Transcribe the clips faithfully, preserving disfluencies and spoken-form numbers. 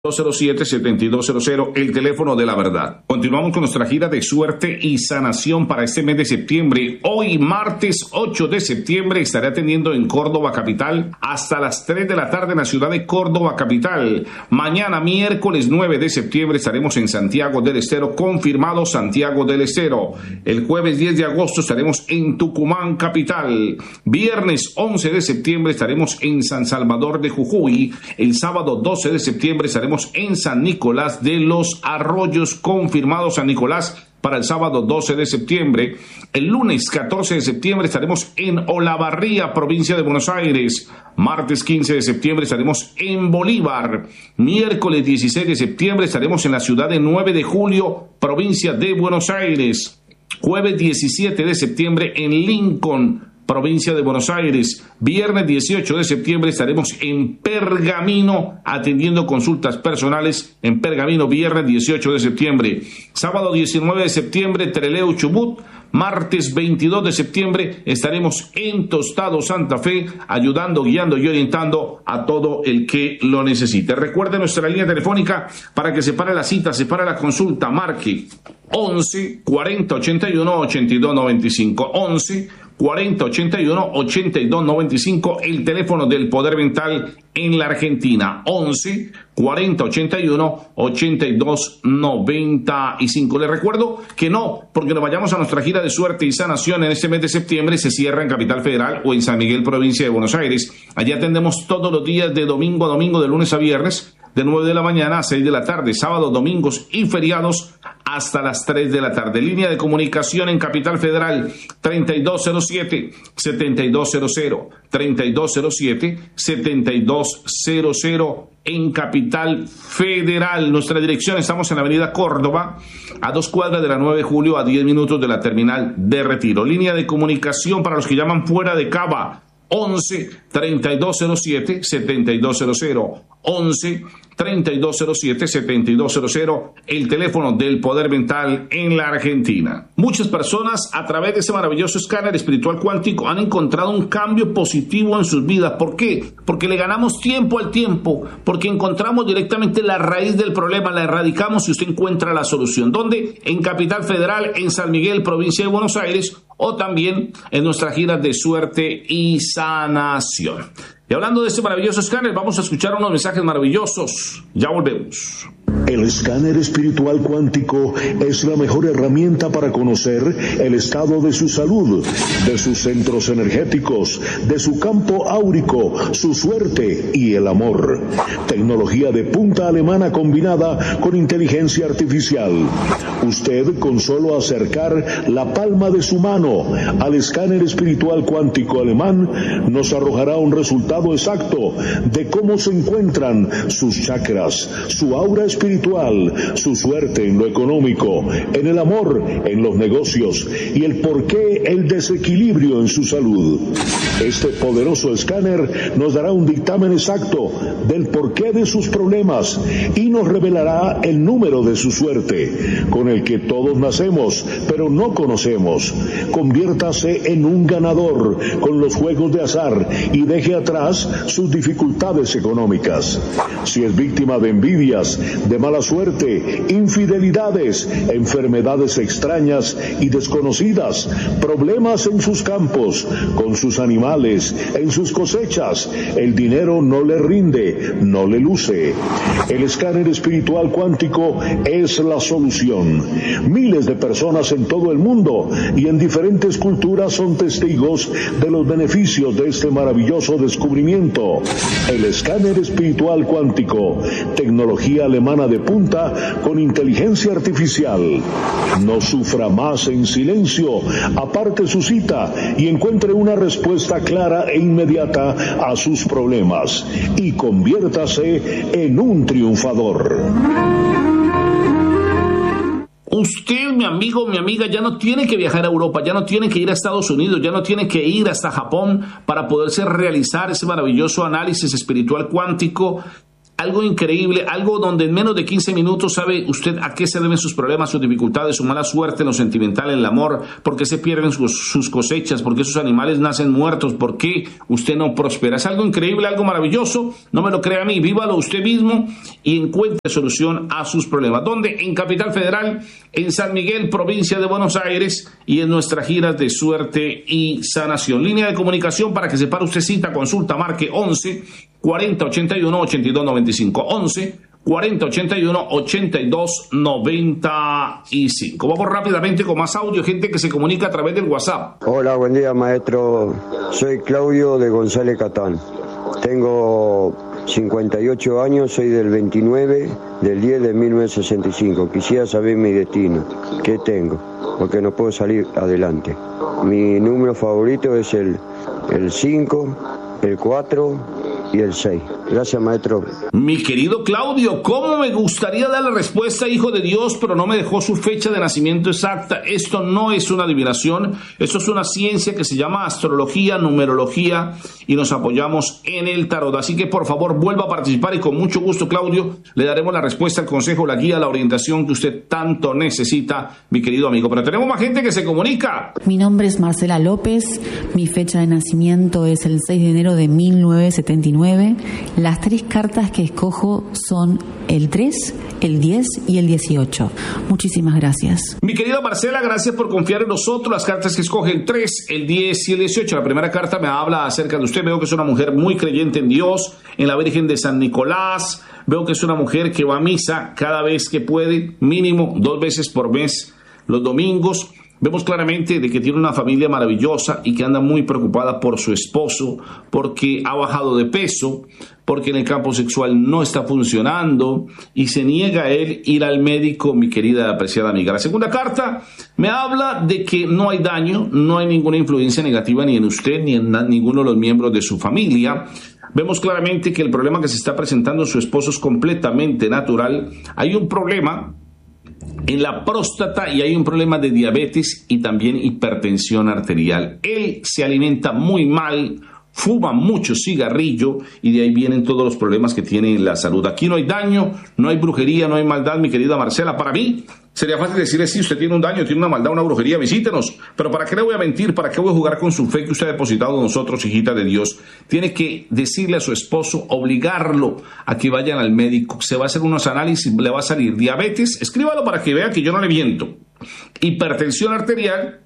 dos cero siete, siete dos cero cero, el teléfono de la verdad. Continuamos con nuestra gira de suerte y sanación para este mes de septiembre. Hoy, martes ocho de septiembre, estaré atendiendo en Córdoba capital hasta las tres de la tarde en la ciudad de Córdoba capital. Mañana, miércoles nueve de septiembre, estaremos en Santiago del Estero, confirmado Santiago del Estero. El jueves diez de agosto estaremos en Tucumán capital. Viernes once de septiembre estaremos en San Salvador de Jujuy. El sábado doce de septiembre estaremos en San Nicolás de los Arroyos, confirmado San Nicolás para el sábado doce de septiembre. El lunes catorce de septiembre estaremos en Olavarría, provincia de Buenos Aires. Martes quince de septiembre estaremos en Bolívar. Miércoles dieciséis de septiembre estaremos en la ciudad de nueve de julio, provincia de Buenos Aires. Jueves diecisiete de septiembre en Lincoln, provincia de Buenos Aires. Viernes dieciocho de septiembre estaremos en Pergamino atendiendo consultas personales en Pergamino, viernes dieciocho de septiembre. Sábado diecinueve de septiembre, Trelew, Chubut. Martes veintidós de septiembre estaremos en Tostado, Santa Fe, ayudando, guiando y orientando a todo el que lo necesite. Recuerde nuestra línea telefónica para que separe la cita, separe la consulta, marque once cuarenta ochenta y uno ochenta y dos noventa y cinco, once cuarenta ochenta y uno ochenta y dos noventa y cinco, el teléfono del Poder Mental en la Argentina, once cuarenta ochenta y uno ochenta y dos noventa y cinco. Les recuerdo que no, porque nos vayamos a nuestra gira de suerte y sanación en este mes de septiembre, se cierra en Capital Federal o en San Miguel, provincia de Buenos Aires. Allá atendemos todos los días de domingo a domingo, de lunes a viernes, de nueve de la mañana a seis de la tarde, sábados, domingos y feriados hasta las tres de la tarde. Línea de comunicación en Capital Federal, treinta y dos cero siete, setenta y dos cero cero, treinta y dos cero siete, setenta y dos cero cero en Capital Federal. Nuestra dirección, estamos en la avenida Córdoba, a dos cuadras de la nueve de julio, a diez minutos de la terminal de Retiro. Línea de comunicación para los que llaman fuera de Cava, once treinta y dos cero siete, setenta y dos cero cero, once treinta y dos cero siete, setenta y dos cero cero, el teléfono del Poder Mental en la Argentina. Muchas personas a través de ese maravilloso escáner espiritual cuántico han encontrado un cambio positivo en sus vidas. ¿Por qué? Porque le ganamos tiempo al tiempo, porque encontramos directamente la raíz del problema, la erradicamos y usted encuentra la solución. ¿Dónde? En Capital Federal, en San Miguel, provincia de Buenos Aires, o también en nuestras giras de suerte y sanación. Y hablando de este maravilloso escáner, vamos a escuchar unos mensajes maravillosos. Ya volvemos. El escáner espiritual cuántico es la mejor herramienta para conocer el estado de su salud, de sus centros energéticos, de su campo áurico, su suerte y el amor. Tecnología de punta alemana combinada con inteligencia artificial. Usted, con solo acercar la palma de su mano al escáner espiritual cuántico alemán, nos arrojará un resultado exacto de cómo se encuentran sus chakras, su aura espiritual, su suerte en lo económico, en el amor, en los negocios y el porqué el desequilibrio en su salud. Este poderoso escáner nos dará un dictamen exacto del porqué de sus problemas y nos revelará el número de su suerte, con el que todos nacemos, pero no conocemos. Conviértase en un ganador con los juegos de azar y deje atrás sus dificultades económicas. Si es víctima de envidias, de mala suerte, infidelidades, enfermedades extrañas y desconocidas, problemas en sus campos, con sus animales, en sus cosechas, el dinero no le rinde, no le luce. El escáner espiritual cuántico es la solución. Miles de personas en todo el mundo y en diferentes culturas son testigos de los beneficios de este maravilloso descubrimiento. El escáner espiritual cuántico, tecnología alemana de punta con inteligencia artificial. No sufra más en silencio, aparte su cita y encuentre una respuesta clara e inmediata a sus problemas y conviértase en un triunfador. Usted, mi amigo, mi amiga, ya no tiene que viajar a Europa, ya no tiene que ir a Estados Unidos, ya no tiene que ir hasta Japón para poderse realizar ese maravilloso análisis espiritual cuántico algo increíble, algo donde en menos de quince minutos sabe usted a qué se deben sus problemas, sus dificultades, su mala suerte en lo sentimental, en el amor, por qué se pierden sus, sus cosechas, por qué sus animales nacen muertos, por qué usted no prospera. Es algo increíble, algo maravilloso. No me lo crea a mí, vívalo usted mismo y encuentre solución a sus problemas. ¿Dónde? En Capital Federal, en San Miguel, provincia de Buenos Aires, y en nuestras giras de suerte y sanación. Línea de comunicación para que separe usted cita, consulta, marque once cuarenta ochenta y uno ochenta y dos noventa y cinco. once cuarenta ochenta y uno ochenta y dos noventa y cinco. Vamos rápidamente con más audio, gente que se comunica a través del WhatsApp. Hola, buen día, maestro. Soy Claudio de González Catán. Tengo cincuenta y ocho años, soy del veintinueve del diez de mil novecientos sesenta y cinco. Quisiera saber mi destino. ¿Qué tengo? Porque no puedo salir adelante. Mi número favorito es el, el cinco, el cuatro y el seis. Gracias, maestro. Mi querido Claudio, ¿cómo me gustaría dar la respuesta, hijo de Dios, pero no me dejó su fecha de nacimiento exacta? Esto no es una adivinación, esto es una ciencia que se llama astrología, numerología, y nos apoyamos en el tarot. Así que, por favor, vuelva a participar y con mucho gusto, Claudio, le daremos la respuesta, el consejo, la guía, la orientación que usted tanto necesita, mi querido amigo. Pero tenemos más gente que se comunica. Mi nombre es Marcela López, mi fecha de nacimiento es el seis de enero de mil novecientos setenta y nueve. Las tres cartas que escojo son el tres, el diez y el dieciocho. Muchísimas gracias. Mi querida Marcela, gracias por confiar en nosotros. Las cartas que escoge el tres, el diez y el dieciocho. La primera carta me habla acerca de usted. Veo que es una mujer muy creyente en Dios, en la Virgen de San Nicolás. Veo que es una mujer que va a misa cada vez que puede, mínimo dos veces por mes, los domingos. Vemos claramente de que tiene una familia maravillosa y que anda muy preocupada por su esposo, porque ha bajado de peso, porque en el campo sexual no está funcionando y se niega a él ir al médico, mi querida apreciada amiga. La segunda carta me habla de que no hay daño, no hay ninguna influencia negativa ni en usted ni en ninguno de los miembros de su familia. Vemos claramente que el problema que se está presentando en su esposo es completamente natural. Hay un problema en la próstata y hay un problema de diabetes y también hipertensión arterial. Él se alimenta muy mal, fuma mucho cigarrillo y de ahí vienen todos los problemas que tiene en la salud. Aquí no hay daño, no hay brujería, no hay maldad, mi querida Marcela. Para mí sería fácil decirle, si usted tiene un daño, tiene una maldad, una brujería, visítenos. Pero ¿para qué le voy a mentir? ¿Para qué voy a jugar con su fe que usted ha depositado en nosotros, hijita de Dios? Tiene que decirle a su esposo, obligarlo a que vayan al médico. Se va a hacer unos análisis, le va a salir diabetes. Escríbalo para que vea que yo no le miento. Hipertensión arterial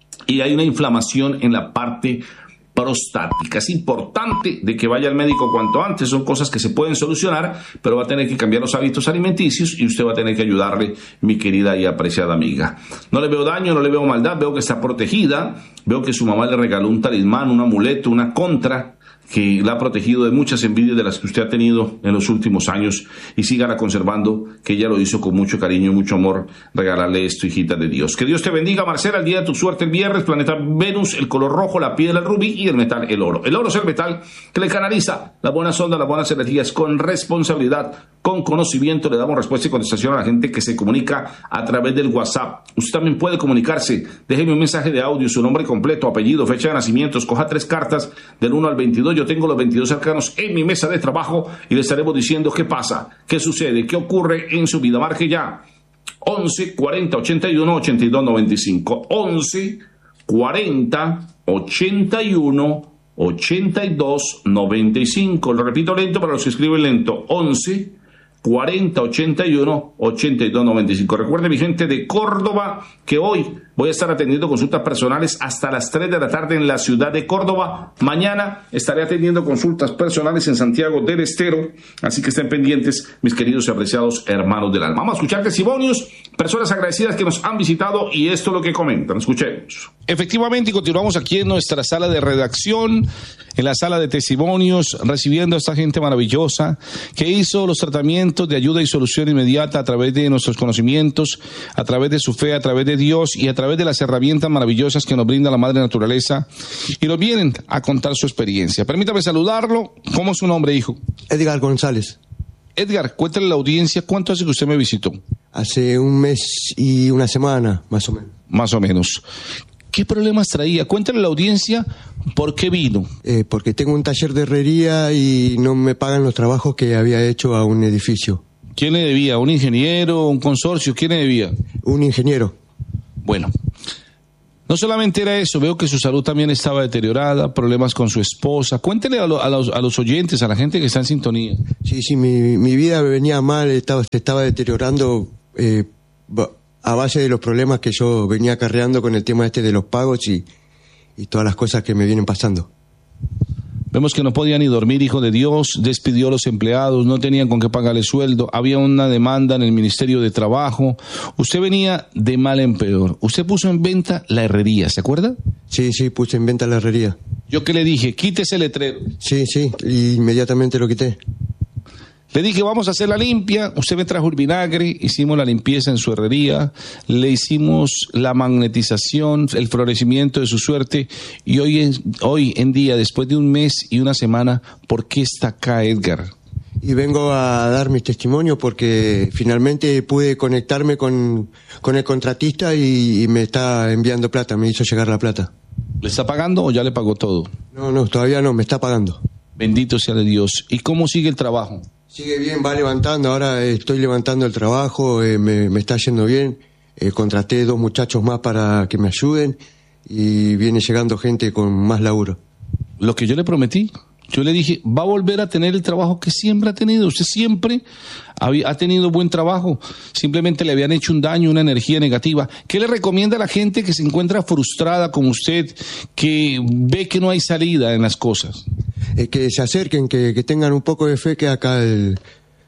y hay una inflamación en la parte prostática. Es importante de que vaya al médico cuanto antes. Son cosas que se pueden solucionar, pero va a tener que cambiar los hábitos alimenticios y usted va a tener que ayudarle, mi querida y apreciada amiga. No le veo daño, no le veo maldad, veo que está protegida, veo que su mamá le regaló un talismán, un amuleto, una contra que la ha protegido de muchas envidias de las que usted ha tenido en los últimos años, y sígala conservando, que ella lo hizo con mucho cariño y mucho amor, regalarle esto, hijita de Dios. Que Dios te bendiga, Marcela. El día de tu suerte, el viernes, planeta Venus, el color rojo, la piedra, el rubí y el metal, el oro. El oro es el metal que le canaliza las buenas ondas, las buenas energías con responsabilidad, con conocimiento. Le damos respuesta y contestación a la gente que se comunica a través del WhatsApp. Usted también puede comunicarse. Déjeme un mensaje de audio, su nombre completo, apellido, fecha de nacimiento. Escoja tres cartas del uno al veintidós. Yo tengo los veintidós arcanos en mi mesa de trabajo y le estaremos diciendo qué pasa, qué sucede, qué ocurre en su vida. Marque ya once cuarenta ochenta y uno ochenta y dos noventa y cinco. once cuarenta ochenta y uno ochenta y dos noventa y cinco. Lo repito lento para los que escriben lento. once cuarenta ochenta y uno ochenta y dos noventa y cinco. Recuerde, mi gente de Córdoba, que hoy voy a estar atendiendo consultas personales hasta las tres de la tarde en la ciudad de Córdoba. Mañana estaré atendiendo consultas personales en Santiago del Estero, así que estén pendientes, mis queridos y apreciados hermanos del alma. Vamos a escuchar testimonios, personas agradecidas que nos han visitado, y esto es lo que comentan. Escuchemos. Efectivamente, y continuamos aquí en nuestra sala de redacción, en la sala de testimonios, recibiendo a esta gente maravillosa que hizo los tratamientos de ayuda y solución inmediata a través de nuestros conocimientos, a través de su fe, a través de Dios y a través de las herramientas maravillosas que nos brinda la Madre Naturaleza, y nos vienen a contar su experiencia. Permítame saludarlo. ¿Cómo es su nombre, hijo? Edgar González. Edgar, cuéntale a la audiencia cuánto hace que usted me visitó. Hace un mes y una semana, más o menos. Más o menos. ¿Qué problemas traía? Cuéntale a la audiencia por qué vino. Eh, porque tengo un taller de herrería y no me pagan los trabajos que había hecho a un edificio. ¿Quién le debía? ¿Un ingeniero? ¿Un consorcio? ¿Quién le debía? Un ingeniero. Bueno, no solamente era eso, veo que su salud también estaba deteriorada, problemas con su esposa. Cuéntele a, lo, a, los, a los oyentes, a la gente que está en sintonía. Sí, sí, mi, mi vida venía mal, estaba, se estaba deteriorando eh, a base de los problemas que yo venía acarreando con el tema este de los pagos y, y todas las cosas que me vienen pasando. Vemos que no podía ni dormir, hijo de Dios, despidió a los empleados, no tenían con qué pagarle sueldo, había una demanda en el Ministerio de Trabajo. Usted venía de mal en peor. Usted puso en venta la herrería, ¿se acuerda? Sí, sí, puse en venta la herrería. Yo que le dije, quite ese letrero. Sí, sí, y inmediatamente lo quité. Le dije, vamos a hacer la limpia, usted me trajo el vinagre, hicimos la limpieza en su herrería, le hicimos la magnetización, el florecimiento de su suerte, y hoy en, hoy en día, después de un mes y una semana, ¿por qué está acá, Edgar? Y vengo a dar mi testimonio porque finalmente pude conectarme con, con el contratista y, y me está enviando plata, me hizo llegar la plata. ¿Le está pagando o ya le pagó todo? No, no, todavía no, me está pagando. Bendito sea de Dios. ¿Y cómo sigue el trabajo? Sigue bien, va levantando, ahora estoy levantando el trabajo, eh, me, me está yendo bien, eh, contraté dos muchachos más para que me ayuden y viene llegando gente con más laburo. Lo que yo le prometí, yo le dije, va a volver a tener el trabajo que siempre ha tenido, usted siempre había, ha tenido buen trabajo, simplemente le habían hecho un daño, una energía negativa. ¿Qué le recomienda a la gente que se encuentra frustrada como usted, que ve que no hay salida en las cosas? Eh, que se acerquen, que, que tengan un poco de fe, que acá el,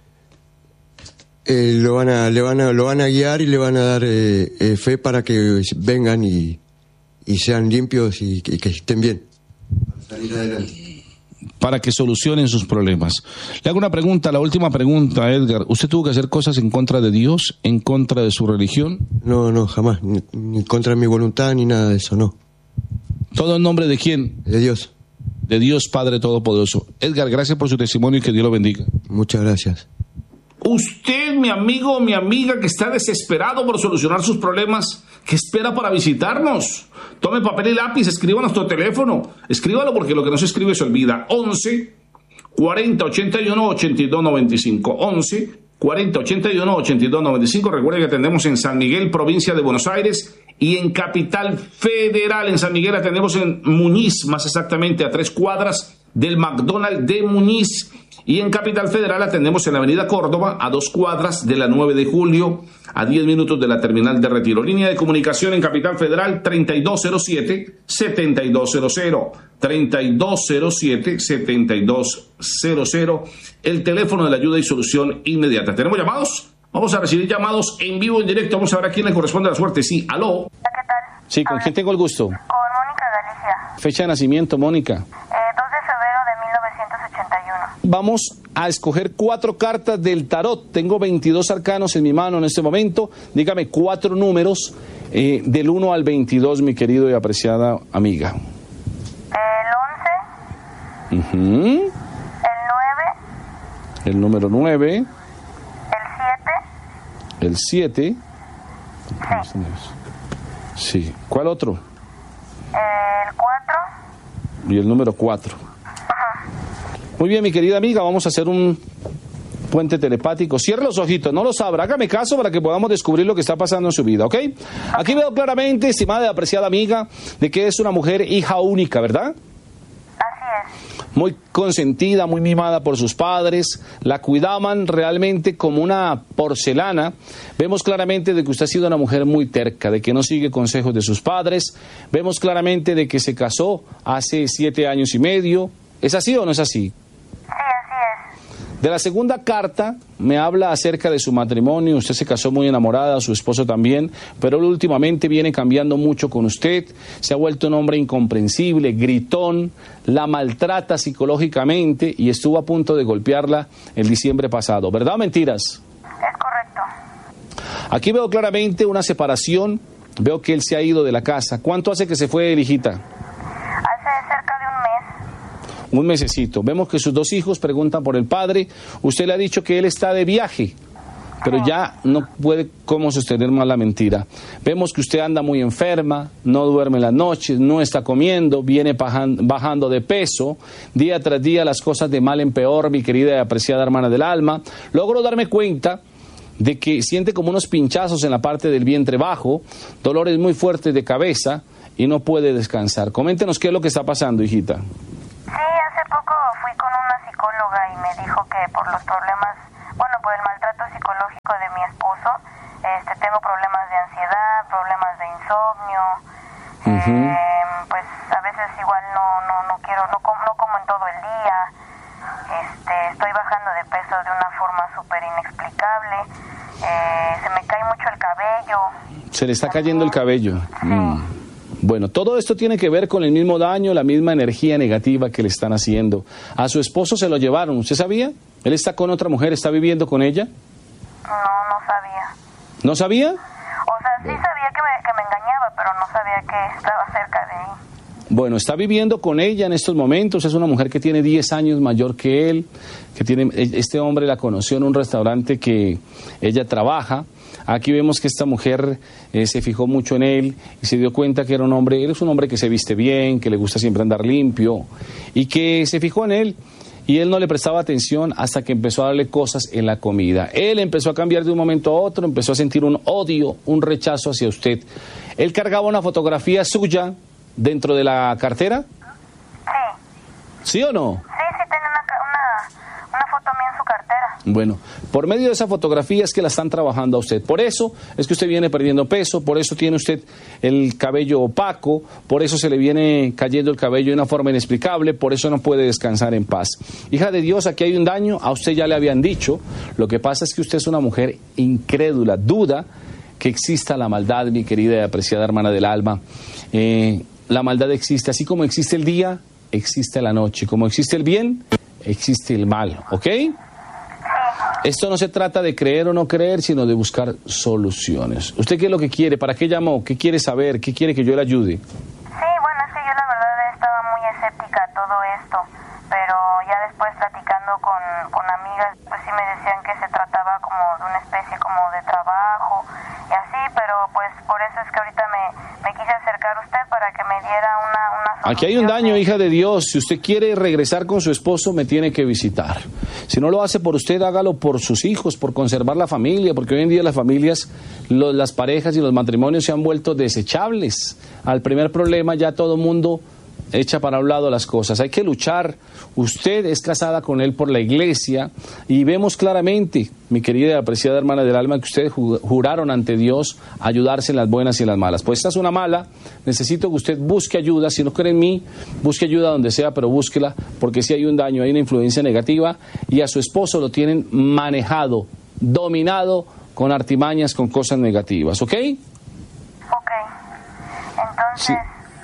eh, lo van a, le van a, lo van a guiar y le van a dar eh, eh, fe para que vengan y, y sean limpios y, y que estén bien. Para salir adelante. Para que solucionen sus problemas. Le hago una pregunta, la última pregunta, Edgar. ¿Usted tuvo que hacer cosas en contra de Dios, en contra de su religión? No, no, jamás. Ni, ni contra mi voluntad ni nada de eso, no. ¿Todo en nombre de quién? De Dios. De Dios Padre Todopoderoso. Edgar, gracias por su testimonio y que Dios lo bendiga. Muchas gracias. Usted, mi amigo o mi amiga que está desesperado por solucionar sus problemas, ¿qué espera para visitarnos? Tome papel y lápiz, escriba a nuestro teléfono. Escríbalo porque lo que no se escribe se olvida. once, cuarenta, ochenta y uno, ochenta y dos noventa y cinco. once, cuarenta, ochenta y uno, ochenta y dos noventa y cinco. Recuerde que atendemos en San Miguel, provincia de Buenos Aires, y en Capital Federal. En San Miguel atendemos en Muñiz, más exactamente a tres cuadras del McDonald's de Muñiz. Y en Capital Federal atendemos en la avenida Córdoba, a dos cuadras de la nueve de julio, a diez minutos de la terminal de Retiro. Línea de comunicación en Capital Federal treinta y dos cero siete, setenta y dos cero cero. treinta y dos cero siete, setenta y dos cero cero. El teléfono de la ayuda y solución inmediata. ¿Tenemos llamados? Vamos a recibir llamados en vivo, en directo. Vamos a ver a quién le corresponde la suerte. Sí, aló. ¿Qué tal? Sí, ¿con quién tengo el gusto? Con Mónica Galicia. Fecha de nacimiento, Mónica. Eh, dos de febrero de mil novecientos ochenta y uno. Vamos a escoger cuatro cartas del tarot. Tengo veintidós arcanos en mi mano en este momento. Dígame cuatro números eh, del uno al veintidós, mi querido y apreciada amiga. El once. Uh-huh. El nueve. El número nueve. El siete. El siete. Sí. Sí. ¿Cuál otro? El cuatro. Y el número cuatro. Muy bien, mi querida amiga, vamos a hacer un puente telepático. Cierre los ojitos, no los abra, hágame caso para que podamos descubrir lo que está pasando en su vida, ¿ok? Aquí veo claramente, estimada y apreciada amiga, de que es una mujer hija única, ¿verdad? Así es. Muy consentida, muy mimada por sus padres, la cuidaban realmente como una porcelana. Vemos claramente de que usted ha sido una mujer muy terca, de que no sigue consejos de sus padres. Vemos claramente de que se casó hace siete años y medio. ¿Es así o no es así? Sí, así es. De la segunda carta me habla acerca de su matrimonio. Usted se casó muy enamorada, su esposo también, pero él últimamente viene cambiando mucho con usted. Se ha vuelto un hombre incomprensible, gritón, la maltrata psicológicamente y estuvo a punto de golpearla el diciembre pasado. ¿Verdad o mentiras? Es correcto. Aquí veo claramente una separación. Veo que él se ha ido de la casa. ¿Cuánto hace que se fue, hijita? Hace cerca de un mes. Un mesecito. Vemos que sus dos hijos preguntan por el padre. Usted le ha dicho que él está de viaje. pero ya no puede cómo sostener más la mentira. Vemos que usted anda muy enferma, no duerme en las noches, no está comiendo, viene bajando de peso, día tras día las cosas de mal en peor, mi querida y apreciada hermana del alma. Logro darme cuenta de que siente como unos pinchazos en la parte del vientre bajo, dolores muy fuertes de cabeza y no puede descansar. Coméntenos qué es lo que está pasando, hijita. Sí, hace poco fui con una psicóloga y me dijo que por los problemas, bueno, por el maltrato psicológico de mi esposo, este, tengo problemas de ansiedad, problemas de insomnio, uh-huh. eh, pues a veces igual no no no quiero, no, com- no como en todo el día, este, estoy bajando de peso de una forma súper inexplicable, eh, se me cae mucho el cabello. Se le está cayendo el cabello. Sí. Mm. Bueno, todo esto tiene que ver con el mismo daño, la misma energía negativa que le están haciendo. A su esposo se lo llevaron, ¿usted sabía? ¿Él está con otra mujer, está viviendo con ella? No, no sabía. ¿No sabía? O sea, sí sabía que me, que me engañaba, pero no sabía que estaba cerca de ahí. Bueno, está viviendo con ella en estos momentos, es una mujer que tiene diez años mayor que él, que tiene, este hombre la conoció en un restaurante que ella trabaja. Aquí vemos que esta mujer eh, se fijó mucho en él y se dio cuenta que era un hombre, él es un hombre que se viste bien, que le gusta siempre andar limpio y que se fijó en él y él no le prestaba atención hasta que empezó a darle cosas en la comida. Él empezó a cambiar de un momento a otro, empezó a sentir un odio, un rechazo hacia usted. Él cargaba una fotografía suya dentro de la cartera. Sí. ¿Sí o no? Sí, sí, tenía una, una, una foto mía en su cartera. Bueno, por medio de esa fotografía es que la están trabajando a usted. Por eso es que usted viene perdiendo peso, por eso tiene usted el cabello opaco, por eso se le viene cayendo el cabello de una forma inexplicable, por eso no puede descansar en paz. Hija de Dios, aquí hay un daño, a usted ya le habían dicho. Lo que pasa es que usted es una mujer incrédula, duda que exista la maldad, mi querida y apreciada hermana del alma. Eh, la maldad existe, así como existe el día, existe la noche. Como existe el bien, existe el mal, ¿ok? Esto no se trata de creer o no creer, sino de buscar soluciones. ¿Usted qué es lo que quiere? ¿Para qué llamó? ¿Qué quiere saber? ¿Qué quiere que yo le ayude? Sí, bueno, es que yo la verdad estaba muy escéptica a todo esto, pero ya después platicando con, con amigas, pues sí me decían que se trataba como de una especie como de trabajo y así, pero pues por eso es que ahorita me, me quise acercar a usted para que me diera una, una solución. Aquí hay un daño, hija de Dios. Si usted quiere regresar con su esposo, me tiene que visitar. Si no lo hace por usted, hágalo por sus hijos, por conservar la familia, porque hoy en día las familias, los, las parejas y los matrimonios se han vuelto desechables. Al primer problema ya todo el mundo echa para un lado las cosas. Hay que luchar. Usted es casada con él por la iglesia y vemos claramente, mi querida y apreciada hermana del alma, que ustedes juraron ante Dios ayudarse en las buenas y en las malas. Pues esta es una mala, necesito que usted busque ayuda. Si no cree en mí, busque ayuda donde sea, pero búsquela, porque si hay un daño, hay una influencia negativa y a su esposo lo tienen manejado, dominado con artimañas, con cosas negativas, ¿ok? Ok, entonces... Sí.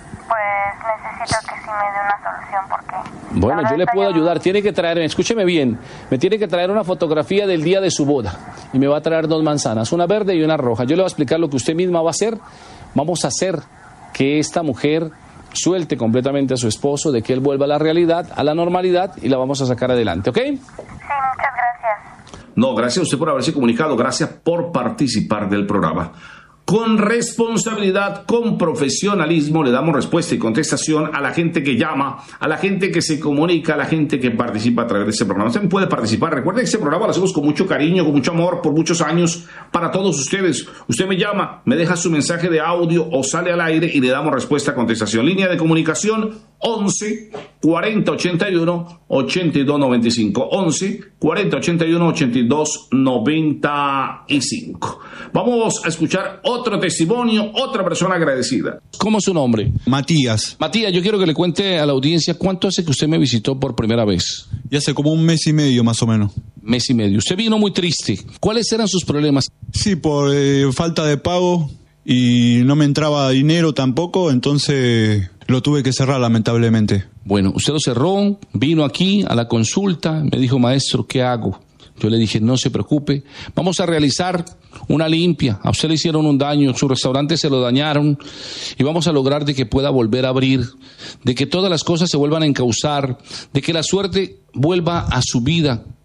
Pues necesito que sí me dé una solución porque... Bueno, yo le puedo ayudar. Tiene que traerme, escúcheme bien, me tiene que traer una fotografía del día de su boda y me va a traer dos manzanas, una verde y una roja. Yo le voy a explicar lo que usted misma va a hacer. Vamos a hacer que esta mujer suelte completamente a su esposo, de que él vuelva a la realidad, a la normalidad y la vamos a sacar adelante, ¿ok? Sí, muchas gracias. No, gracias a usted por haberse comunicado, gracias por participar del programa. Con responsabilidad, con profesionalismo, le damos respuesta y contestación a la gente que llama, a la gente que se comunica, a la gente que participa a través de este programa. Usted puede participar. Recuerden que este programa lo hacemos con mucho cariño, con mucho amor, por muchos años, para todos ustedes. Usted me llama, me deja su mensaje de audio o sale al aire y le damos respuesta, contestación. Línea de comunicación once cuarenta ochenta y uno ochenta y dos noventa y cinco. once cuarenta ochenta y uno ochenta y dos noventa y cinco. Vamos a escuchar otro testimonio, otra persona agradecida. ¿Cómo es su nombre? Matías. Matías, yo quiero que le cuente a la audiencia cuánto hace que usted me visitó por primera vez. Y hace como un mes y medio más o menos. Mes y medio. Usted vino muy triste. ¿Cuáles eran sus problemas? Sí, por eh, falta de pago y no me entraba dinero tampoco, entonces lo tuve que cerrar lamentablemente. Bueno, usted lo cerró, vino aquí a la consulta, me dijo, maestro, ¿qué hago? Yo le dije, no se preocupe, vamos a realizar una limpia. A usted le hicieron un daño, su restaurante se lo dañaron y vamos a lograr de que pueda volver a abrir, de que todas las cosas se vuelvan a encauzar, de que la suerte vuelva a su vida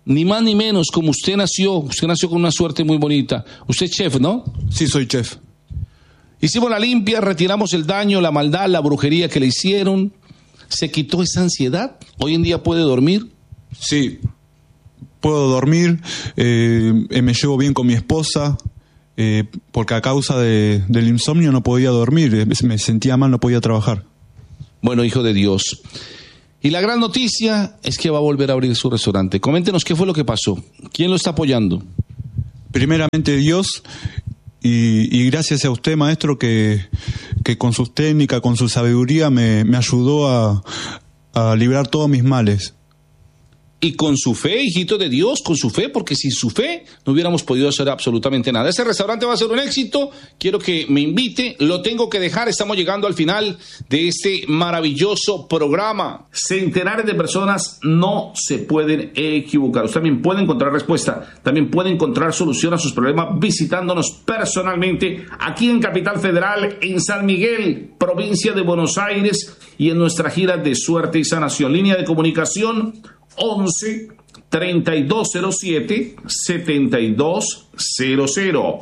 ni más ni menos, como usted nació, usted nació con una suerte muy bonita. Usted es chef, ¿no? Sí, soy chef. Hicimos la limpia, retiramos el daño, la maldad, la brujería que le hicieron. ¿Se quitó esa ansiedad? ¿Hoy en día puede dormir? Sí, puedo dormir, eh, eh, me llevo bien con mi esposa, eh, porque a causa de, del insomnio no podía dormir, eh, me sentía mal, no podía trabajar. Bueno, hijo de Dios. Y la gran noticia es que va a volver a abrir su restaurante. Coméntenos qué fue lo que pasó. ¿Quién lo está apoyando? Primeramente Dios, y, y gracias a usted, maestro, que, que con sus técnicas, con su sabiduría me, me ayudó a, a librar todos mis males. Y con su fe, hijito de Dios, con su fe, porque sin su fe no hubiéramos podido hacer absolutamente nada. Ese restaurante va a ser un éxito, quiero que me invite, lo tengo que dejar, estamos llegando al final de este maravilloso programa. Centenares de personas no se pueden equivocar, usted también puede encontrar respuesta, también puede encontrar solución a sus problemas visitándonos personalmente aquí en Capital Federal, en San Miguel, provincia de Buenos Aires, y en nuestra gira de suerte y sanación. Línea de comunicación once, treinta y dos cero siete, setenta y dos cero cero.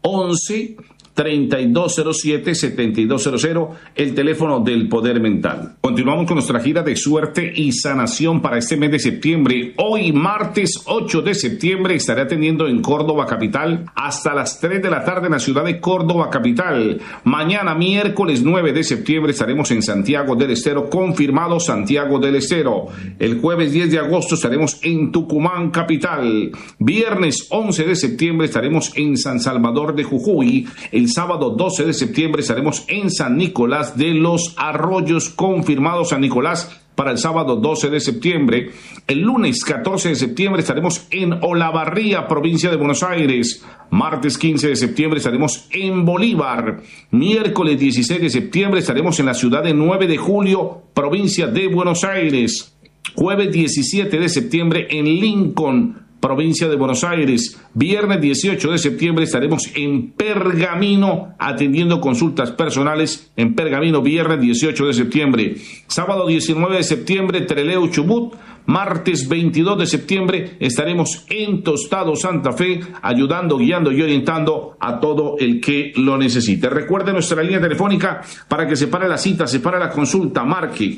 once, treinta y dos cero siete, setenta y dos cero cero, el teléfono del Poder Mental. Continuamos con nuestra gira de suerte y sanación para este mes de septiembre. Hoy, martes ocho de septiembre, estaré atendiendo en Córdoba Capital hasta las tres de la tarde en la ciudad de Córdoba Capital. Mañana, miércoles nueve de septiembre, estaremos en Santiago del Estero, confirmado Santiago del Estero. El jueves diez de agosto estaremos en Tucumán Capital. Viernes once de septiembre estaremos en San Salvador de Jujuy. El sábado doce de septiembre estaremos en San Nicolás de los Arroyos, confirmado San Nicolás para el sábado doce de septiembre. El lunes catorce de septiembre estaremos en Olavarría, provincia de Buenos Aires. Martes quince de septiembre estaremos en Bolívar. Miércoles dieciséis de septiembre estaremos en la ciudad de nueve de julio, provincia de Buenos Aires. Jueves diecisiete de septiembre en Lincoln, provincia de Buenos Aires. Viernes dieciocho de septiembre estaremos en Pergamino atendiendo consultas personales en Pergamino, viernes dieciocho de septiembre. Sábado diecinueve de septiembre, Trelew, Chubut. Martes veintidós de septiembre estaremos en Tostado, Santa Fe, ayudando, guiando y orientando a todo el que lo necesite. Recuerde nuestra línea telefónica para que separe la cita, separe la consulta, marque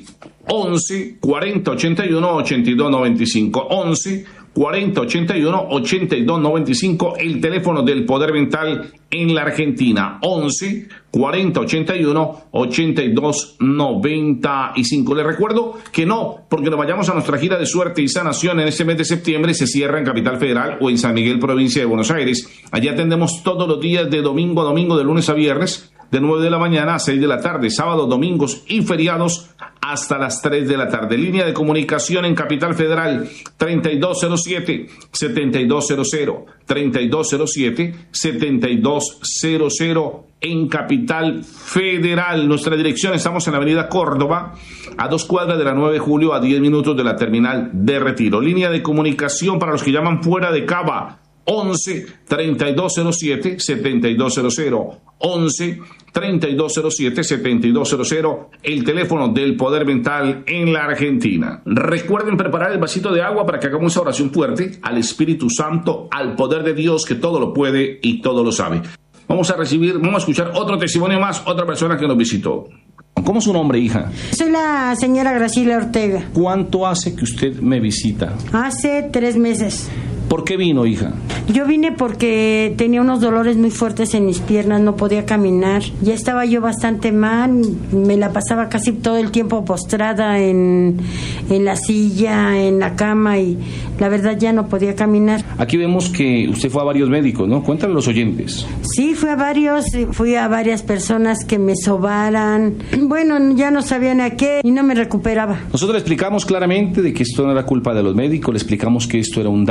once, cuarenta, ochenta y uno, ochenta y dos noventa y cinco, once, cuarenta, ochenta y uno, ochenta y dos noventa y cinco, el teléfono del Poder Mental en la Argentina, once, cuarenta, ochenta y uno, ochenta y dos noventa y cinco. Les recuerdo que no, porque nos vayamos a nuestra gira de suerte y sanación en este mes de septiembre, se cierra en Capital Federal o en San Miguel, provincia de Buenos Aires. Allá atendemos todos los días de domingo a domingo, de lunes a viernes, de nueve de la mañana a seis de la tarde, sábados, domingos y feriados hasta las tres de la tarde. Línea de comunicación en Capital Federal, treinta y dos cero siete, setenta y dos cero cero, treinta y dos cero siete, setenta y dos cero cero en Capital Federal. Nuestra dirección, estamos en la avenida Córdoba, a dos cuadras de la nueve de julio, a diez minutos de la terminal de Retiro. Línea de comunicación para los que llaman fuera de Cava, once, treinta y dos cero siete, setenta y dos cero cero, once, treinta y dos cero siete, setenta y dos cero cero, el teléfono del Poder Mental en la Argentina. Recuerden preparar el vasito de agua para que hagamos esa oración fuerte al Espíritu Santo, al poder de Dios que todo lo puede y todo lo sabe. Vamos a recibir, vamos a escuchar otro testimonio más, otra persona que nos visitó. ¿Cómo es su nombre, hija? Soy la señora Graciela Ortega. ¿Cuánto hace que usted me visita? Hace tres meses. ¿Por qué vino, hija? Yo vine porque tenía unos dolores muy fuertes en mis piernas, no podía caminar. Ya estaba yo bastante mal, me la pasaba casi todo el tiempo postrada en, en la silla, en la cama, y la verdad ya no podía caminar. Aquí vemos que usted fue a varios médicos, ¿no? Cuéntale a los oyentes. Sí, fui a varios, fui a varias personas que me sobaran. Bueno, ya no sabían a qué y no me recuperaba. Nosotros le explicamos claramente de que esto no era culpa de los médicos, le explicamos que esto era un daño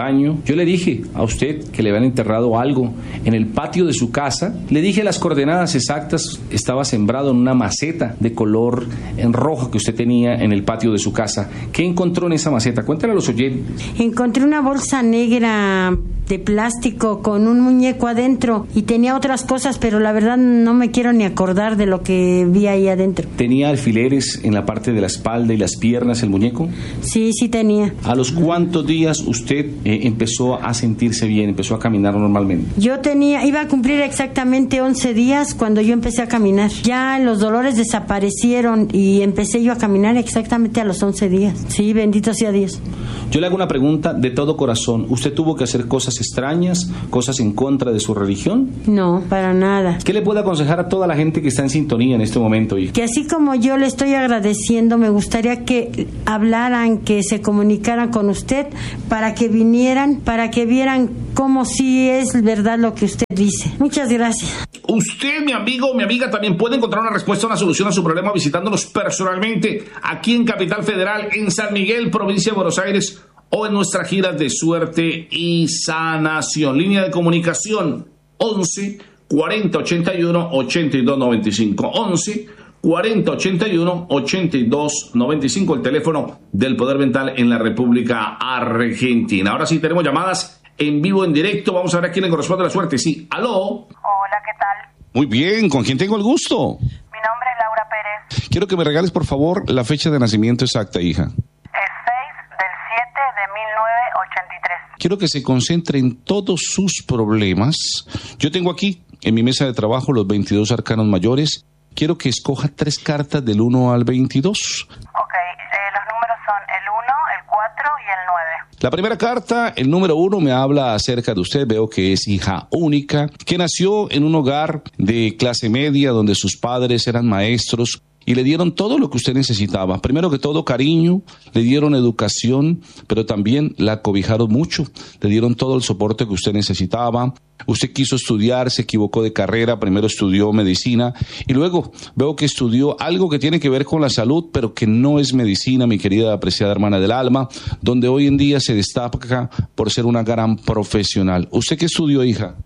Yo le dije a usted que le habían enterrado algo en el patio de su casa. Le dije las coordenadas exactas. Estaba sembrado en una maceta de color en rojo que usted tenía en el patio de su casa. ¿Qué encontró en esa maceta? Cuéntale a los oyentes. Encontré una bolsa negra de plástico con un muñeco adentro y tenía otras cosas, pero la verdad no me quiero ni acordar de lo que vi ahí adentro. ¿Tenía alfileres en la parte de la espalda y las piernas el muñeco? Sí, sí tenía. ¿A los cuántos días usted eh, empezó a sentirse bien, empezó a caminar normalmente? Yo tenía, iba a cumplir exactamente once días cuando yo empecé a caminar. Ya los dolores desaparecieron y empecé yo a caminar exactamente a los once días. Sí, bendito sea Dios. Yo le hago una pregunta de todo corazón. ¿Usted tuvo que hacer cosas extrañas, cosas en contra de su religión? No, para nada. ¿Qué le puede aconsejar a toda la gente que está en sintonía en este momento, hija? Que así como yo le estoy agradeciendo, me gustaría que hablaran, que se comunicaran con usted para que vinieran, para que vieran cómo sí es verdad lo que usted dice. Muchas gracias. Usted, mi amigo o mi amiga, también puede encontrar una respuesta, una solución a su problema visitándonos personalmente aquí en Capital Federal, en San Miguel, provincia de Buenos Aires, o en nuestras giras de suerte y sanación. Línea de comunicación once cuarenta ochenta y uno ochenta y dos noventa y cinco. once cuarenta ochenta y uno ochenta y dos noventa y cinco, el teléfono del Poder Mental en la República Argentina. Ahora sí tenemos llamadas en vivo, en directo. Vamos a ver a quién le corresponde la suerte. Sí, aló. Hola, ¿qué tal? Muy bien, ¿con quién tengo el gusto? Mi nombre es Laura Pérez. Quiero que me regales, por favor, la fecha de nacimiento exacta, hija. Quiero que se concentre en todos sus problemas. Yo tengo aquí, en mi mesa de trabajo, los veintidós arcanos mayores. Quiero que escoja tres cartas del uno al veintidós. Ok, eh, los números son el uno, el cuatro y el nueve. La primera carta, el número uno, me habla acerca de usted. Veo que es hija única, que nació en un hogar de clase media donde sus padres eran maestros y le dieron todo lo que usted necesitaba. Primero que todo, cariño, le dieron educación, pero también la cobijaron mucho. Le dieron todo el soporte que usted necesitaba. Usted quiso estudiar, se equivocó de carrera, primero estudió medicina y luego veo que estudió algo que tiene que ver con la salud, pero que no es medicina, mi querida apreciada hermana del alma, donde hoy en día se destaca por ser una gran profesional. ¿Usted qué estudió, hija?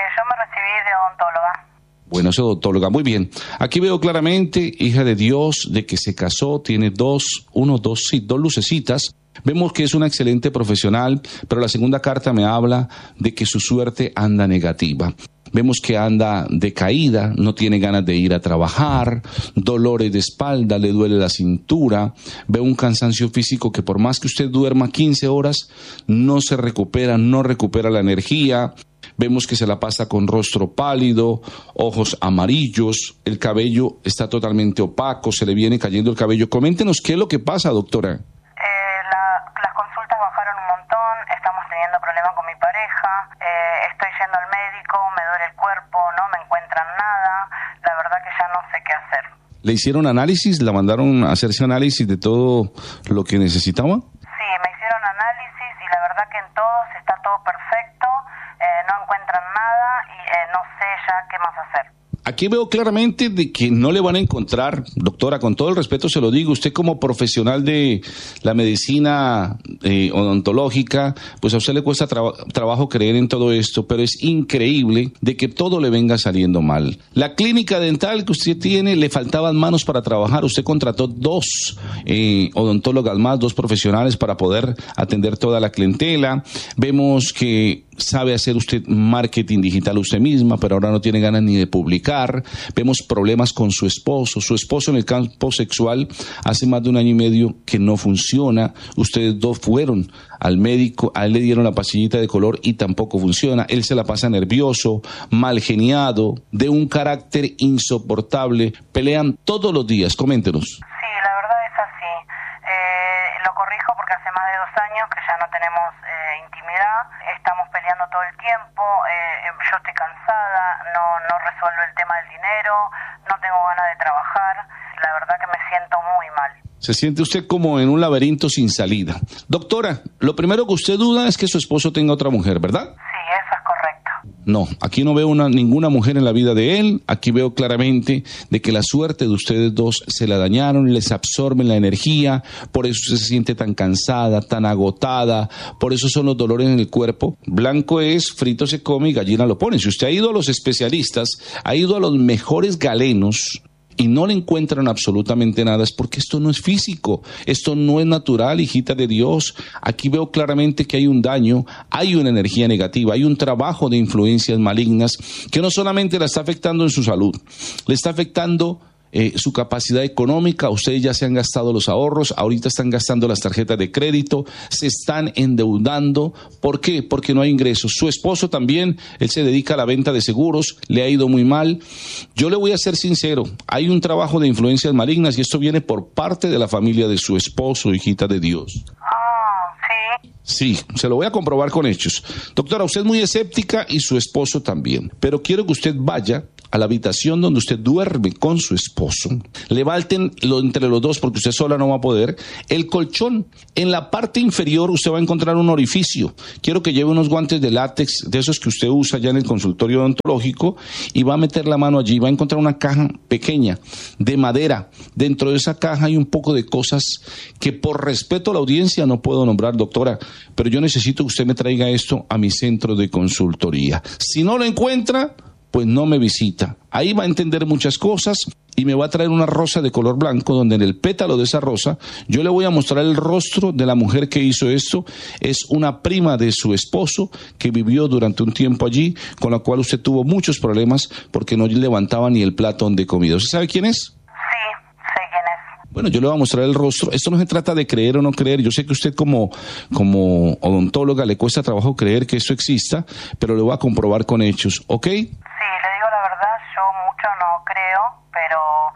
Bueno, es odontóloga. Muy bien. Aquí veo claramente, hija de Dios, de que se casó, tiene dos, uno, dos, sí, dos lucecitas. Vemos que es una excelente profesional, pero la segunda carta me habla de que su suerte anda negativa. Vemos que anda decaída, no tiene ganas de ir a trabajar, dolores de espalda, le duele la cintura, veo un cansancio físico que por más que usted duerma quince horas, no se recupera, no recupera la energía. Vemos que se la pasa con rostro pálido, ojos amarillos, el cabello está totalmente opaco, se le viene cayendo el cabello. Coméntenos qué es lo que pasa, doctora. Eh, la, las consultas bajaron un montón, estamos teniendo problemas con mi pareja, eh, estoy yendo al médico, me duele el cuerpo, no me encuentran nada, la verdad que ya no sé qué hacer. ¿Le hicieron análisis? ¿La mandaron a hacerse análisis de todo lo que necesitaba? Sí, me hicieron análisis y la verdad que en todos está todo perfecto. Eh, no encuentran nada y eh, no sé ya qué más hacer. Aquí veo claramente de que no le van a encontrar, doctora, con todo el respeto se lo digo, usted como profesional de la medicina eh, odontológica, pues a usted le cuesta tra- trabajo creer en todo esto, pero es increíble de que todo le venga saliendo mal. La clínica dental que usted tiene, le faltaban manos para trabajar, usted contrató dos eh, odontólogas más, dos profesionales para poder atender toda la clientela. Vemos que sabe hacer usted marketing digital usted misma, pero ahora no tiene ganas ni de publicar. Vemos problemas con su esposo. Su esposo en el campo sexual hace más de un año y medio que no funciona. Ustedes dos fueron al médico, a él le dieron la pastillita de color y tampoco funciona. Él se la pasa nervioso, mal geniado, de un carácter insoportable. Pelean todos los días. Coméntenos. Sí, la verdad es así. Eh, lo corrijo porque hace más de dos años que ya no tenemos eh, intimidad. Estamos peleando todo el tiempo. Eh, yo estoy cansada, no, no resuelvo el tema del dinero, no tengo ganas de trabajar. La verdad que me siento muy mal. Se siente usted como en un laberinto sin salida. Doctora, lo primero que usted duda es que su esposo tenga otra mujer, ¿verdad? Sí, eso es correcto. No, aquí no veo una, ninguna mujer en la vida de él. Aquí veo claramente de que la suerte de ustedes dos se la dañaron, les absorben la energía, por eso se siente tan cansada, tan agotada, por eso son los dolores en el cuerpo. Blanco es frito se come y gallina lo pone. Si usted ha ido a los especialistas, ha ido a los mejores galenos y no le encuentran absolutamente nada, es porque esto no es físico, esto no es natural, hijita de Dios. Aquí veo claramente que hay un daño, hay una energía negativa, hay un trabajo de influencias malignas que no solamente la está afectando en su salud, le está afectando Eh, su capacidad económica. Ustedes ya se han gastado los ahorros, ahorita están gastando las tarjetas de crédito, se están endeudando. ¿Por qué? Porque no hay ingresos. Su esposo también, él se dedica a la venta de seguros, le ha ido muy mal. Yo le voy a ser sincero, hay un trabajo de influencias malignas y esto viene por parte de la familia de su esposo, hijita de Dios. Ah, sí. Sí, se lo voy a comprobar con hechos. Doctora, usted es muy escéptica y su esposo también, pero quiero que usted vaya a la habitación donde usted duerme con su esposo, levanten lo entre los dos porque usted sola no va a poder, el colchón. En la parte inferior usted va a encontrar un orificio. Quiero que lleve unos guantes de látex, de esos que usted usa ya en el consultorio odontológico, y va a meter la mano allí, va a encontrar una caja pequeña de madera. Dentro de esa caja hay un poco de cosas que por respeto a la audiencia no puedo nombrar, doctora, pero yo necesito que usted me traiga esto a mi centro de consultoría. Si no lo encuentra, pues no me visita. Ahí va a entender muchas cosas y me va a traer una rosa de color blanco donde en el pétalo de esa rosa yo le voy a mostrar el rostro de la mujer que hizo esto. Es una prima de su esposo que vivió durante un tiempo allí, con la cual usted tuvo muchos problemas porque no levantaba ni el plato donde comía. ¿Usted sabe quién es? Bueno, yo le voy a mostrar el rostro. Esto no se trata de creer o no creer. Yo sé que usted como, como odontóloga le cuesta trabajo creer que esto exista, pero lo voy a comprobar con hechos, ¿ok? Sí, le digo la verdad, yo mucho no creo, pero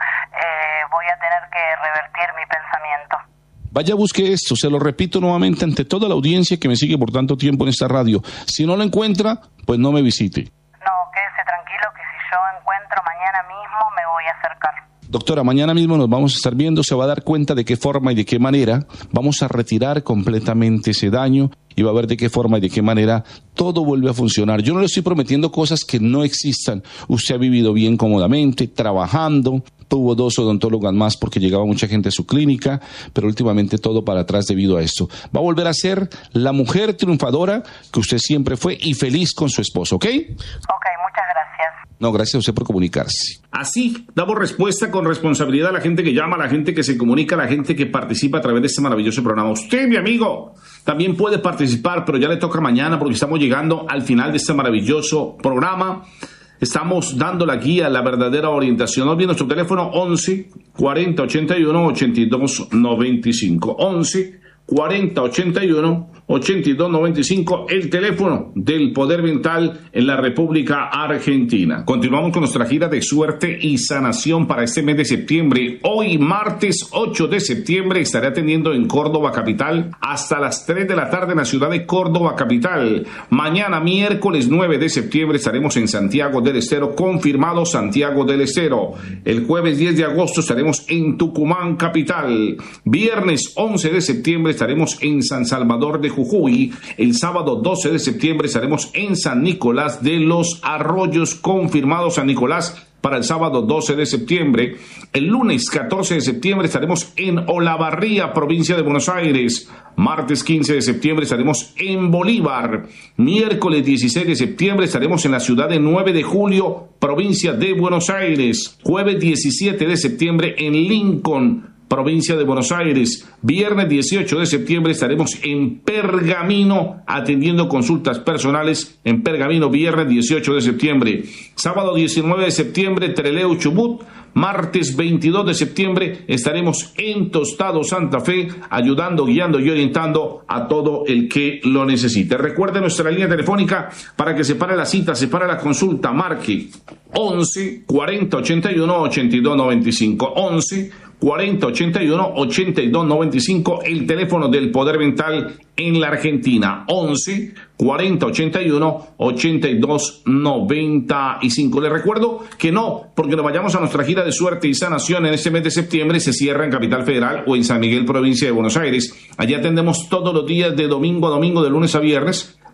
eh, voy a tener que revertir mi pensamiento. Vaya, busque esto, se lo repito nuevamente ante toda la audiencia que me sigue por tanto tiempo en esta radio. Si no lo encuentra, pues no me visite. No, quédese tranquilo que si yo encuentro mañana mismo me voy a acercar. Doctora, mañana mismo nos vamos a estar viendo, se va a dar cuenta de qué forma y de qué manera vamos a retirar completamente ese daño y va a ver de qué forma y de qué manera todo vuelve a funcionar. Yo no le estoy prometiendo cosas que no existan. Usted ha vivido bien cómodamente, trabajando, tuvo dos odontólogas más porque llegaba mucha gente a su clínica, pero últimamente todo para atrás debido a esto. Va a volver a ser la mujer triunfadora que usted siempre fue y feliz con su esposo, ¿ok? Ok, muchas gracias. No, gracias a usted por comunicarse. Así damos respuesta con responsabilidad a la gente que llama, a la gente que se comunica, a la gente que participa a través de este maravilloso programa. Usted, mi amigo, también puede participar, pero ya le toca mañana porque estamos llegando al final de este maravilloso programa. Estamos dando la guía, la verdadera orientación. No olviden nuestro teléfono once cuarenta ochenta y uno ochenta y dos noventa y cinco. once cuarenta ochenta y uno ochenta y dos noventa y cinco, el teléfono del Poder Mental en la República Argentina. Continuamos con nuestra gira de suerte y sanación para este mes de septiembre. Hoy, martes ocho de septiembre, estaré atendiendo en Córdoba capital hasta las tres de la tarde en la ciudad de Córdoba capital. Mañana, miércoles nueve de septiembre, estaremos en Santiago del Estero, confirmado Santiago del Estero. El jueves diez de agosto estaremos en Tucumán capital. Viernes once de septiembre estaremos en San Salvador de Jujuy. El sábado doce de septiembre estaremos en San Nicolás de los Arroyos, confirmado San Nicolás para el sábado doce de septiembre. El lunes catorce de septiembre estaremos en Olavarría, provincia de Buenos Aires. Martes quince de septiembre estaremos en Bolívar. Miércoles dieciséis de septiembre estaremos en la ciudad de nueve de julio, provincia de Buenos Aires. Jueves diecisiete de septiembre en Lincoln, provincia de Buenos Aires. Viernes dieciocho de septiembre estaremos en Pergamino atendiendo consultas personales en Pergamino, viernes dieciocho de septiembre. Sábado diecinueve de septiembre, Trelew, Chubut. Martes veintidós de septiembre estaremos en Tostado, Santa Fe, ayudando, guiando y orientando a todo el que lo necesite. Recuerde nuestra línea telefónica para que separe la cita, separe la consulta, marque once cuarenta ochenta y uno ochenta y dos noventa y cinco. once cuarenta ochenta y uno ochenta y dos noventa y cinco, el teléfono del Poder Mental en la Argentina. once cuarenta ochenta y uno ochenta y dos noventa y cinco. Les recuerdo que no, porque nos vayamos a nuestra gira de suerte y sanación en este mes de septiembre, se cierra en Capital Federal o en San Miguel, provincia de Buenos Aires. Allí atendemos todos los días de domingo a domingo, de lunes a viernes,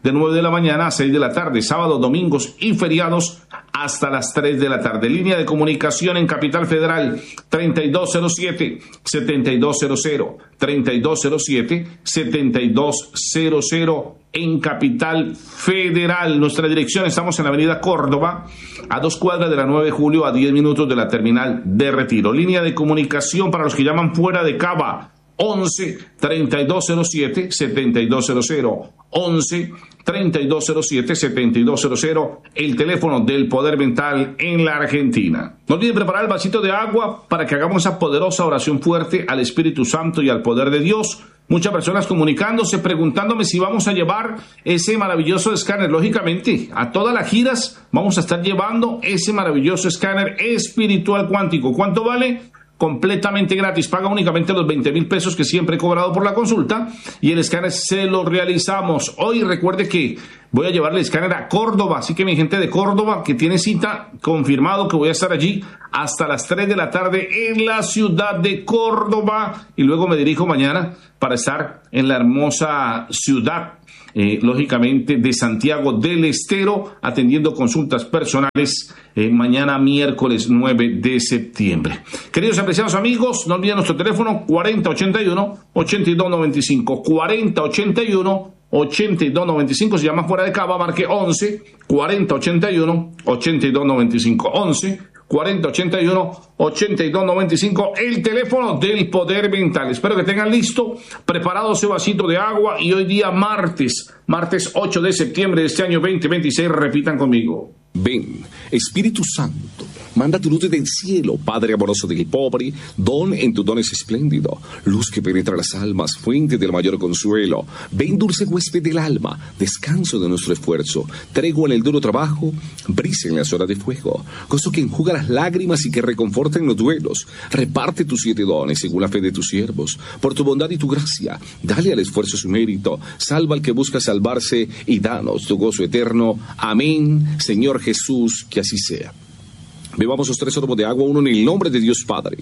de nueve de la mañana a seis de la tarde, sábados, domingos y feriados hasta las tres de la tarde. Línea de comunicación en Capital Federal treinta y dos cero siete, setenta y dos cero cero, treinta y dos cero siete, setenta y dos cero cero en Capital Federal. Nuestra dirección, estamos en la avenida Córdoba, a dos cuadras de la nueve de julio, a diez minutos de la terminal de Retiro. Línea de comunicación para los que llaman fuera de Cava, once, treinta y dos cero siete, setenta y dos cero cero, once, treinta y dos cero siete, setenta y dos cero cero, el teléfono del Poder Mental en la Argentina. No olviden preparar el vasito de agua para que hagamos esa poderosa oración fuerte al Espíritu Santo y al poder de Dios. Muchas personas comunicándose, preguntándome si vamos a llevar ese maravilloso escáner. Lógicamente, a todas las giras vamos a estar llevando ese maravilloso escáner espiritual cuántico. ¿Cuánto vale? Completamente gratis, paga únicamente los veinte mil pesos que siempre he cobrado por la consulta y el escáner se lo realizamos. Hoy recuerde que voy a llevarle el escáner a Córdoba, así que mi gente de Córdoba que tiene cita, confirmado que voy a estar allí hasta las tres de la tarde en la ciudad de Córdoba y luego me dirijo mañana para estar en la hermosa ciudad, eh, lógicamente, de Santiago del Estero, atendiendo consultas personales eh, mañana miércoles nueve de septiembre. Queridos y apreciados amigos, no olviden nuestro teléfono cuarenta ochenta y uno, ochenta y dos noventa y cinco, cuarenta ochenta y uno, ochenta y dos noventa y cinco. Si llama fuera de Cava, marque once, cuarenta ochenta y uno, ochenta y dos noventa y cinco, once, cuarenta ochenta y uno, ochenta y dos noventa y cinco, el teléfono del Poder Mental. Espero que tengan listo, preparado ese vasito de agua y hoy día martes, martes ocho de septiembre de este año veinte veintiséis, repitan conmigo. Ven, Espíritu Santo, manda tu luz del cielo, Padre amoroso del pobre, don en tu don es espléndido, luz que penetra las almas, fuente del mayor consuelo. Ven, dulce huésped del alma, descanso de nuestro esfuerzo, tregua en el duro trabajo, brisa en las horas de fuego, gozo que enjuga las lágrimas y que reconforta en los duelos. Reparte tus siete dones según la fe de tus siervos, por tu bondad y tu gracia, dale al esfuerzo su mérito, salva al que busca salvarse y danos tu gozo eterno. Amén, Señor Jesús, que así sea. Bebamos los tres sorbos de agua, uno en el nombre de Dios Padre,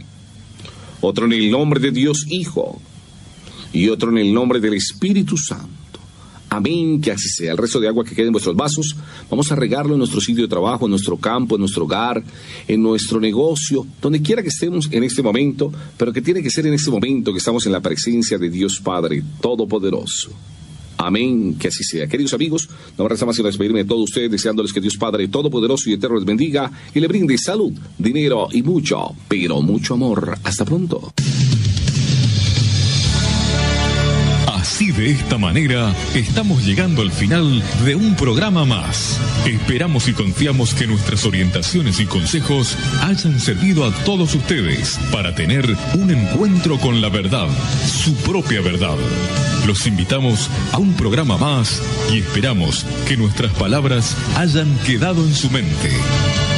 otro en el nombre de Dios Hijo y otro en el nombre del Espíritu Santo. Amén, que así sea. El resto de agua que quede en vuestros vasos, vamos a regarlo en nuestro sitio de trabajo, en nuestro campo, en nuestro hogar, en nuestro negocio, donde quiera que estemos en este momento, pero que tiene que ser en este momento que estamos en la presencia de Dios Padre Todopoderoso. Amén, que así sea. Queridos amigos, no me resta más que despedirme de todos ustedes, deseándoles que Dios Padre Todopoderoso y Eterno les bendiga y le brinde salud, dinero y mucho, pero mucho amor. Hasta pronto. Así, de esta manera, estamos llegando al final de un programa más. Esperamos y confiamos que nuestras orientaciones y consejos hayan servido a todos ustedes para tener un encuentro con la verdad, su propia verdad. Los invitamos a un programa más y esperamos que nuestras palabras hayan quedado en su mente.